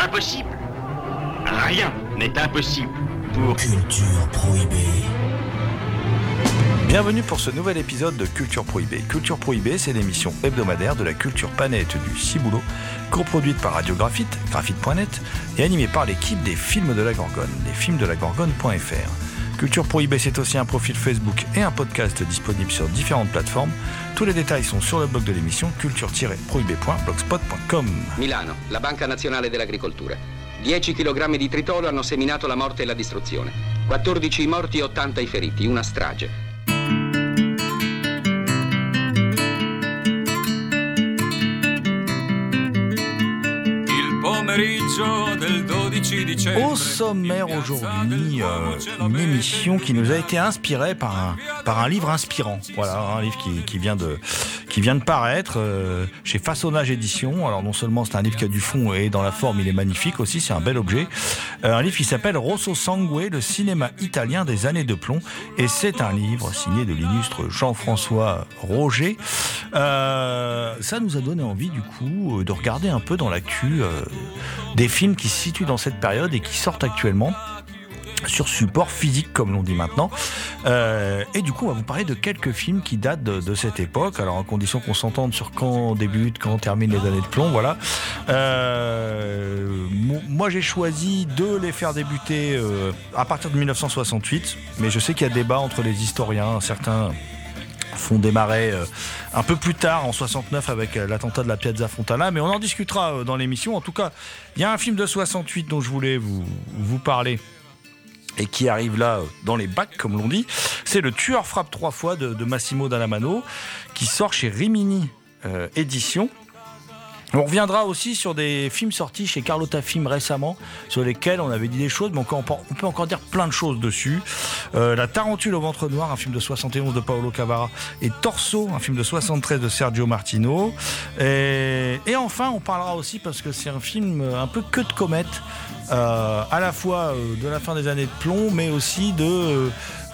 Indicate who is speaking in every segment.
Speaker 1: impossible. Rien n'est impossible pour
Speaker 2: Culture Prohibée.
Speaker 3: Bienvenue pour ce nouvel épisode de Culture Prohibée. Culture Prohibée, c'est l'émission hebdomadaire de la culture panette du Ciboulot, coproduite par Radio Graphite, graphite.net, et animée par l'équipe des Films de la Gorgone, lesfilmsdelagorgone.fr. Culture Prohibée, c'est aussi un profil Facebook et un podcast disponible sur différentes plateformes. Tous les détails sont sur le blog de l'émission culture-prohibée.blogspot.com.
Speaker 4: Milano, la Banca Nazionale dell'Agricoltura. 10 kg di tritolo hanno seminato la morte e la distruzione. 14 i morti e 80 i feriti, una strage.
Speaker 3: Au sommaire aujourd'hui, une émission qui nous a été inspirée par un livre inspirant. Voilà, un livre qui vient de paraître chez Façonnage Édition. Alors non seulement c'est un livre qui a du fond et dans la forme il est magnifique aussi, c'est un bel objet. Un livre qui s'appelle Rosso Sangue, le cinéma italien des années de plomb. Et c'est un livre signé de l'illustre Jean-François Roger. Ça nous a donné envie du coup de regarder un peu dans l'actu des films qui se situent dans cette période et qui sortent actuellement sur support physique comme l'on dit maintenant, et du coup on va vous parler de quelques films qui datent de cette époque, alors en condition qu'on s'entende sur quand débute, quand termine les années de plomb, voilà. Moi j'ai choisi de les faire débuter à partir de 1968, mais je sais qu'il y a débat entre les historiens, certains font démarrer un peu plus tard en 69 avec l'attentat de la Piazza Fontana, mais on en discutera dans l'émission. En tout cas, il y a un film de 68 dont je voulais vous parler et qui arrive là dans les bacs comme l'on dit, c'est Le Tueur frappe 3 fois de Massimo Dallamano qui sort chez Rimini Édition. On reviendra aussi sur des films sortis chez Carlotta Film récemment, sur lesquels on avait dit des choses, mais on peut encore dire plein de choses dessus. La Tarentule au ventre noir, un film de 71 de Paolo Cavara, et Torso, un film de 73 de Sergio Martino. Et enfin, on parlera aussi, parce que c'est un film un peu queue de comète, à la fois de la fin des années de plomb, mais aussi de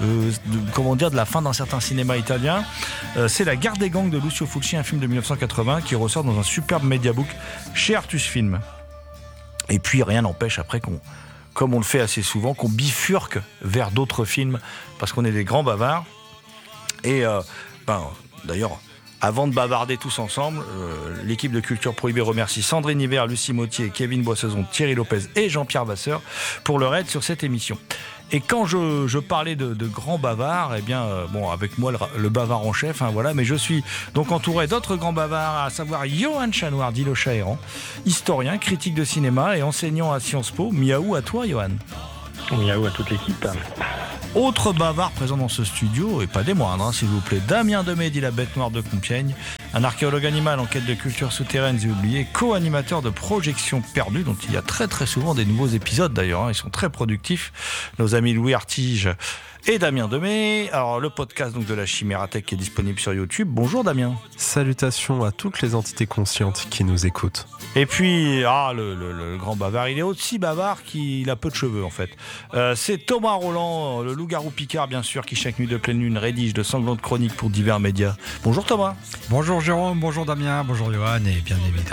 Speaker 3: la fin d'un certain cinéma italien. C'est La Guerre des gangs de Lucio Fulci, un film de 1980 qui ressort dans un superbe mediabook chez Artus Film. Et puis rien n'empêche après comme on le fait assez souvent, qu'on bifurque vers d'autres films parce qu'on est des grands bavards. Et d'ailleurs, avant de bavarder tous ensemble, l'équipe de Culture Prohibée remercie Sandrine Hiver, Lucie Mottier, Kevin Boissezon, Thierry Lopez et Jean-Pierre Vasseur pour leur aide sur cette émission. Et quand je parlais de grands bavards, eh bien, avec moi le bavard en chef, voilà, mais je suis donc entouré d'autres grands bavards, à savoir Yohan Chanoir, dit le chat errant, historien, critique de cinéma et enseignant à Sciences Po. Miaou à toi, Yohan.
Speaker 5: Miaou à toute l'équipe.
Speaker 3: Autre bavard présent dans ce studio, et pas des moindres, s'il vous plaît, Damien Demey, dit la bête noire de Compiègne, un archéologue animal en quête de cultures souterraines et oubliées, co-animateur de Projections perdues, dont il y a très très souvent des nouveaux épisodes d'ailleurs, ils sont très productifs, nos amis Louis Artige et Damien Demey. Alors le podcast donc de la Chimérathèque qui est disponible sur YouTube. Bonjour Damien.
Speaker 6: Salutations à toutes les entités conscientes qui nous écoutent.
Speaker 3: Et puis, le grand bavard, il est aussi bavard qu'il a peu de cheveux en fait. C'est Thomas Roland, le loup-garou Picard bien sûr, qui chaque nuit de pleine lune rédige de sanglantes chroniques pour divers médias. Bonjour Thomas.
Speaker 7: Bonjour Jérôme, bonjour Damien, bonjour Yohan et bien